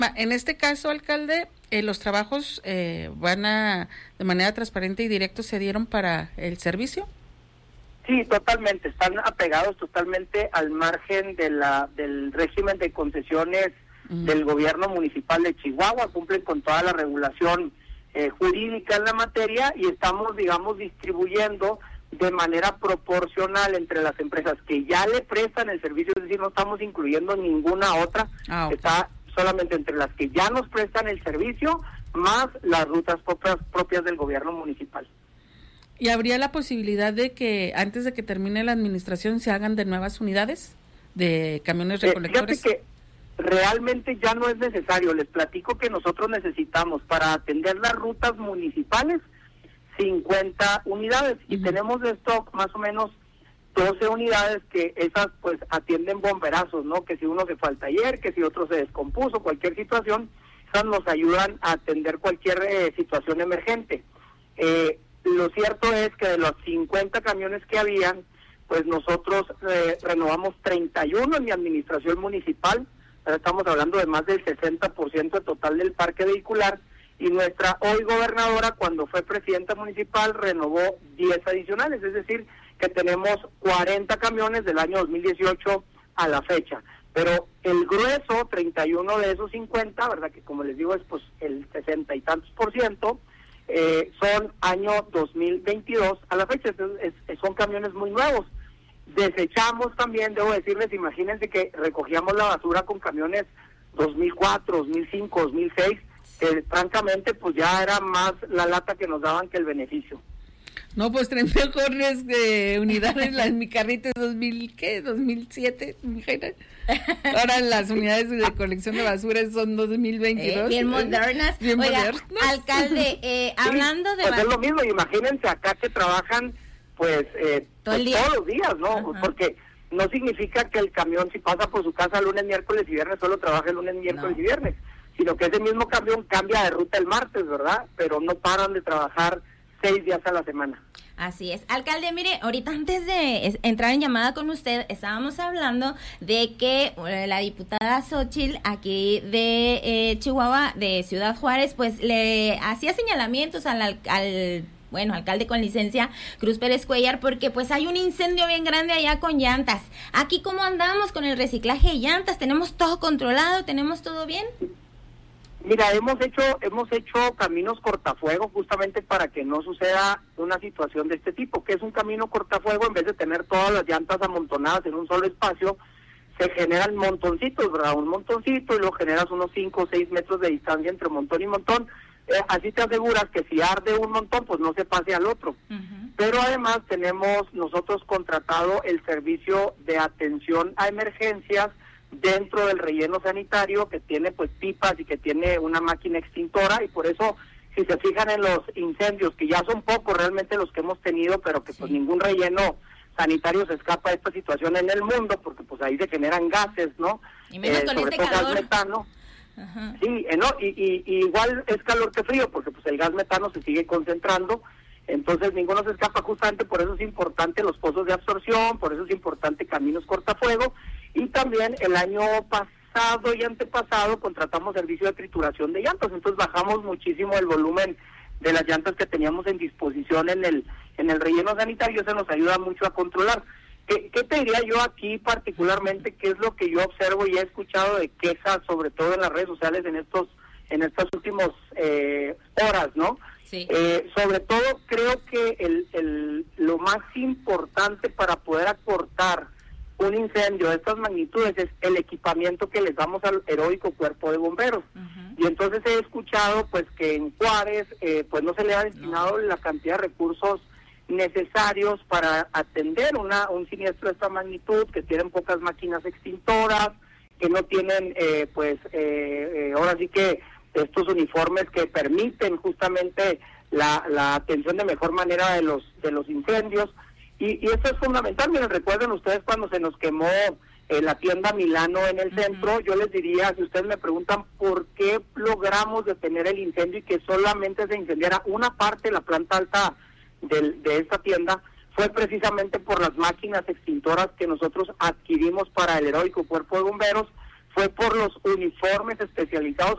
En este caso, alcalde, los trabajos van de manera transparente y directa, ¿se dieron para el servicio? Sí, totalmente, están apegados totalmente al margen del régimen de concesiones del gobierno municipal de Chihuahua, cumplen con toda la regulación jurídica en la materia y estamos, digamos, distribuyendo de manera proporcional entre las empresas que ya le prestan el servicio, es decir, no estamos incluyendo ninguna otra, okay. Está solamente entre las que ya nos prestan el servicio, más las rutas propias del gobierno municipal. ¿Y habría la posibilidad de que antes de que termine la administración se hagan de nuevas unidades de camiones recolectores? Fíjate que realmente ya no es necesario. Les platico que nosotros necesitamos para atender las rutas municipales 50 unidades y tenemos de stock más o menos 12 unidades que esas pues atienden bomberazos, ¿no? Que si uno se fue al taller, que si otro se descompuso, cualquier situación, esas nos ayudan a atender cualquier situación emergente. Lo cierto es que de los 50 camiones que habían, pues nosotros renovamos 31 en mi administración municipal, estamos hablando de más del 60% total del parque vehicular, y nuestra hoy gobernadora, cuando fue presidenta municipal, renovó 10 adicionales, es decir, que tenemos 40 camiones del año 2018 a la fecha. Pero el grueso, 31 de esos 50, ¿verdad? Que como les digo es pues el 60 y tantos %, son año 2022 a la fecha, entonces son camiones muy nuevos. Desechamos también, debo decirles, imagínense que recogíamos la basura con camiones 2004, 2005, 2006, que francamente pues ya era más la lata que nos daban que el beneficio. No, pues traen mejores unidades, mi carrito es 2007, ahora las unidades de colección de basura son 2022. Bien modernas. Bien Oiga, modernas. Alcalde, hablando de... Pues es lo mismo, imagínense acá que trabajan pues, todos los días, ¿no? Ajá. Porque no significa que el camión si pasa por su casa lunes, miércoles y viernes solo trabaje lunes, miércoles y viernes, sino que ese mismo camión cambia de ruta el martes, ¿verdad? Pero no paran de trabajar 6 días a la semana. Así es. Alcalde, mire, ahorita antes de entrar en llamada con usted, estábamos hablando de que la diputada Xóchitl aquí de Chihuahua, de Ciudad Juárez, pues le hacía señalamientos al alcalde con licencia, Cruz Pérez Cuellar, porque pues hay un incendio bien grande allá con llantas. Aquí, ¿cómo andamos con el reciclaje de llantas? ¿Tenemos todo controlado? ¿Tenemos todo bien? Mira, hemos hecho caminos cortafuego justamente para que no suceda una situación de este tipo, que es un camino cortafuego, en vez de tener todas las llantas amontonadas en un solo espacio, se generan montoncitos, ¿verdad? Un montoncito y luego generas unos 5 o 6 metros de distancia entre montón y montón, así te aseguras que si arde un montón, pues no se pase al otro. Uh-huh. Pero además tenemos nosotros contratado el servicio de atención a emergencias dentro del relleno sanitario, que tiene pues pipas y que tiene una máquina extintora, y por eso si se fijan en los incendios, que ya son pocos realmente los que hemos tenido, pero que pues ningún relleno sanitario se escapa de esta situación en el mundo, porque pues ahí se generan gases, ¿no? Y menos con sobre todo calor. Gas metano. Ajá. Sí, ¿no? Y igual es calor que frío, porque pues el gas metano se sigue concentrando, entonces ninguno se escapa, justamente por eso es importante los pozos de absorción, por eso es importante caminos cortafuego. Y también el año pasado y antepasado contratamos servicio de trituración de llantas, entonces bajamos muchísimo el volumen de las llantas que teníamos en disposición en el relleno sanitario, eso nos ayuda mucho a controlar. ¿Qué te diría yo aquí particularmente? ¿Qué es lo que yo observo y he escuchado de quejas, sobre todo en las redes sociales en estas últimas horas, ¿no? Sí. Sobre todo creo que lo más importante para poder acortar un incendio de estas magnitudes es el equipamiento que les damos al heroico cuerpo de bomberos. Uh-huh. Y entonces he escuchado pues que en Juárez pues no se le ha destinado la cantidad de recursos necesarios para atender un siniestro de esta magnitud, que tienen pocas máquinas extintoras, que no tienen ahora sí que estos uniformes que permiten justamente la atención de mejor manera de los incendios. Y esto es fundamental. Miren, recuerden ustedes cuando se nos quemó la tienda Milano en el centro, yo les diría, si ustedes me preguntan por qué logramos detener el incendio y que solamente se incendiara una parte de la planta alta de esta tienda, fue precisamente por las máquinas extintoras que nosotros adquirimos para el heroico cuerpo de bomberos, fue por los uniformes especializados